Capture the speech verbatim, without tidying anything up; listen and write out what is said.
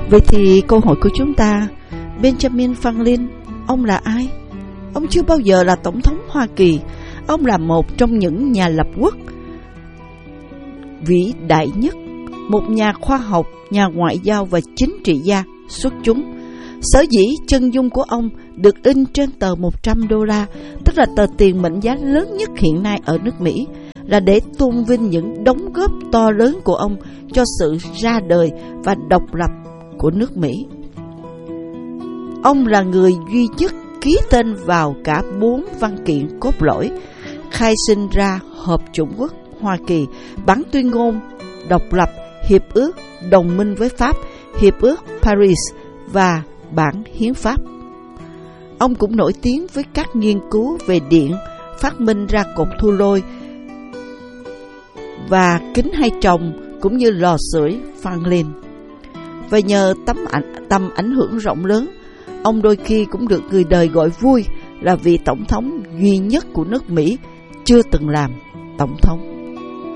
Vậy thì câu hỏi của chúng ta, Benjamin Franklin, ông là ai? Ông chưa bao giờ là tổng thống Hoa Kỳ. Ông là một trong những nhà lập quốc vĩ đại nhất, một nhà khoa học, nhà ngoại giao và chính trị gia xuất chúng. Sở dĩ chân dung của ông được in trên tờ một trăm đô la, tức là tờ tiền mệnh giá lớn nhất hiện nay ở nước Mỹ, là để tôn vinh những đóng góp to lớn của ông cho sự ra đời và độc lập của nước Mỹ. Ông là người duy nhất ký tên vào cả bốn văn kiện cốt lõi khai sinh ra Hợp chủng quốc Hoa Kỳ, bản tuyên ngôn độc lập, hiệp ước đồng minh với Pháp, hiệp ước Paris và bản hiến pháp. Ông cũng nổi tiếng với các nghiên cứu về điện, phát minh ra cột thu lôi và kính hai tròng cũng như lò sưởi Franklin. Và nhờ tấm ảnh, tầm ảnh hưởng rộng lớn, ông đôi khi cũng được người đời gọi vui là vị tổng thống duy nhất của nước Mỹ chưa từng làm tổng thống.